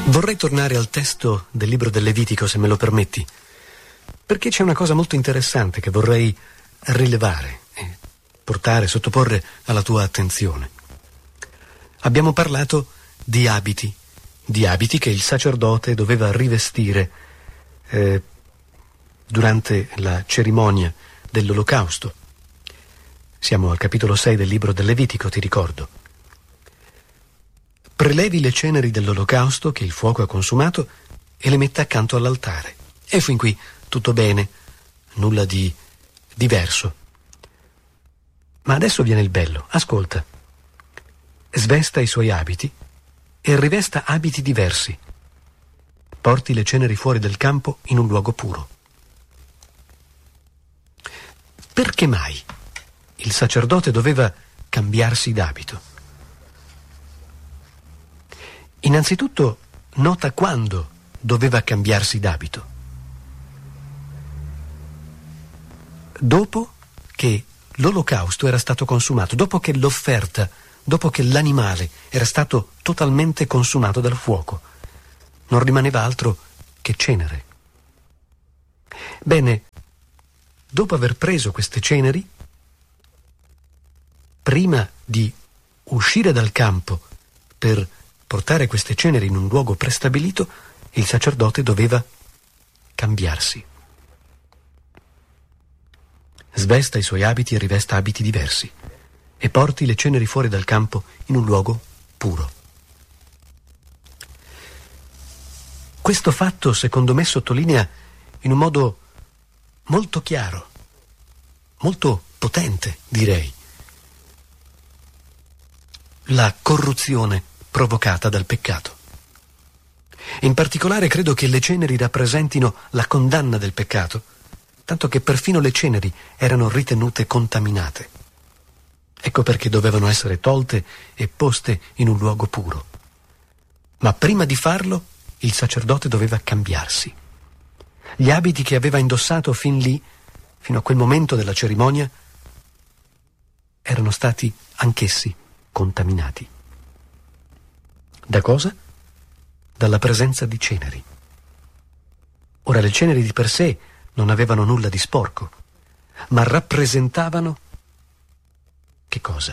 Vorrei tornare al testo del libro del Levitico, se me lo permetti, perché c'è una cosa molto interessante che vorrei rilevare e sottoporre alla tua attenzione. Abbiamo parlato di abiti che il sacerdote doveva rivestire durante la cerimonia dell'olocausto. Siamo al capitolo 6 del libro del Levitico, ti ricordo. Prelevi le ceneri dell'olocausto che il fuoco ha consumato e le metta accanto all'altare. E fin qui tutto bene, nulla di diverso. Ma adesso viene il bello, ascolta. Svesta i suoi abiti e rivesta abiti diversi. Porti le ceneri fuori del campo in un luogo puro. Perché mai il sacerdote doveva cambiarsi d'abito? Innanzitutto nota quando doveva cambiarsi d'abito. Dopo che l'olocausto era stato consumato, dopo che l'offerta, dopo che l'animale era stato totalmente consumato dal fuoco, non rimaneva altro che cenere. Bene, dopo aver preso queste ceneri, prima di uscire dal campo per portare queste ceneri in un luogo prestabilito, il sacerdote doveva cambiarsi. Svesta i suoi abiti e rivesta abiti diversi e porti le ceneri fuori dal campo in un luogo puro. Questo fatto, secondo me, sottolinea in un modo molto chiaro, molto potente, direi, la corruzione provocata dal peccato. In particolare credo che le ceneri rappresentino la condanna del peccato, tanto che perfino le ceneri erano ritenute contaminate. Ecco perché dovevano essere tolte e poste in un luogo puro. Ma prima di farlo, il sacerdote doveva cambiarsi. Gli abiti che aveva indossato fin a quel momento della cerimonia, erano stati anch'essi contaminati. Da cosa? Dalla presenza di ceneri. Ora, le ceneri di per sé non avevano nulla di sporco, ma rappresentavano che cosa?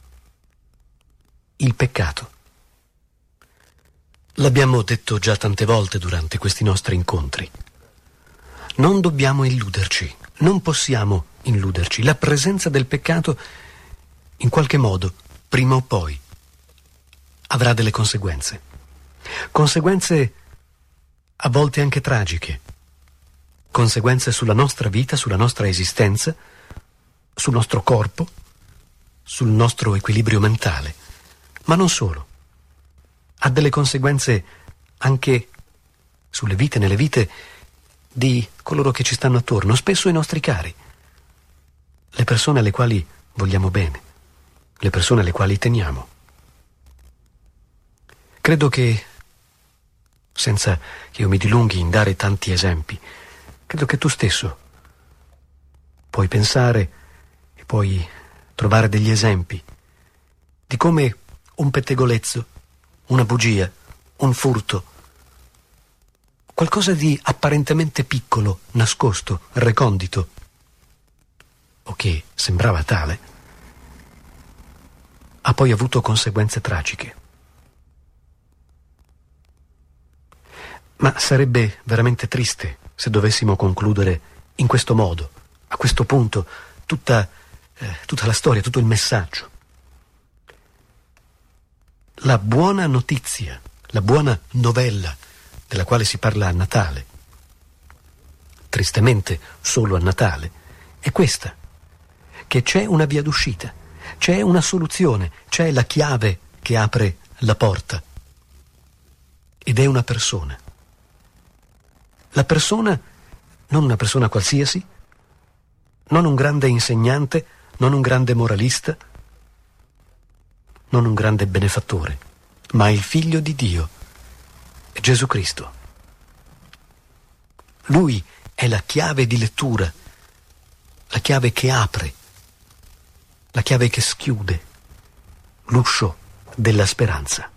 Il peccato. L'abbiamo detto già tante volte durante questi nostri incontri. Non dobbiamo illuderci, non possiamo illuderci. La presenza del peccato, in qualche modo, prima o poi, avrà delle conseguenze. Conseguenze a volte anche tragiche. Conseguenze sulla nostra vita, sulla nostra esistenza, sul nostro corpo, sul nostro equilibrio mentale. Ma non solo. Ha delle conseguenze anche sulle vite, nelle vite di coloro che ci stanno attorno, spesso i nostri cari, le persone alle quali vogliamo bene, le persone alle quali teniamo. Credo che, senza che io mi dilunghi in dare tanti esempi, credo che tu stesso puoi pensare e puoi trovare degli esempi di come un pettegolezzo, una bugia, un furto, qualcosa di apparentemente piccolo, nascosto, recondito, o che sembrava tale, ha poi avuto conseguenze tragiche. Ma sarebbe veramente triste se dovessimo concludere in questo modo, a questo punto, tutta la storia, tutto il messaggio. La buona notizia, la buona novella della quale si parla a Natale, tristemente solo a Natale, è questa, che c'è una via d'uscita, c'è una soluzione, c'è la chiave che apre la porta, ed è una persona. La persona, non una persona qualsiasi, non un grande insegnante, non un grande moralista, non un grande benefattore, ma il Figlio di Dio, Gesù Cristo. Lui è la chiave di lettura, la chiave che apre, la chiave che schiude l'uscio della speranza.